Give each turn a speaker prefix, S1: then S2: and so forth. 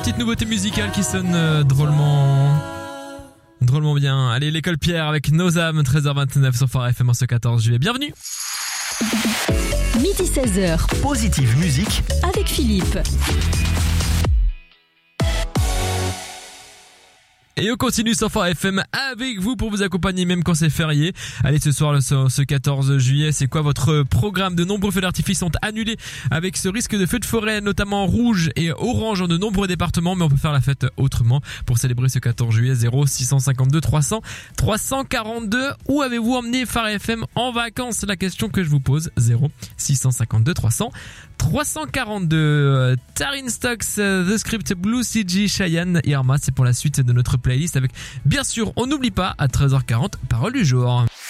S1: petite nouveauté musicale qui sonne drôlement bien. Allez, l'école Pierre avec Nos âmes, 13h29 sur Phare FM en ce 14 juillet. Bienvenue.
S2: Midi 16h.
S3: Positive musique
S2: avec Philippe.
S1: Et on continue sur Phare FM avec vous pour vous accompagner même quand c'est férié. Allez, ce soir, ce 14 juillet, c'est quoi votre programme? De nombreux feux d'artifice sont annulés avec ce risque de feux de forêt, notamment rouge et orange dans de nombreux départements, mais on peut faire la fête autrement. Pour célébrer ce 14 juillet, 0652 300 342. Où avez-vous emmené Phare FM en vacances? C'est la question que je vous pose. 0652 300 342. Tarin Stocks, The Script, Blue CG, Cheyenne, Irma, c'est pour la suite de notre playlist avec, bien sûr, on n'oublie pas, à 13h40, Parole du jour.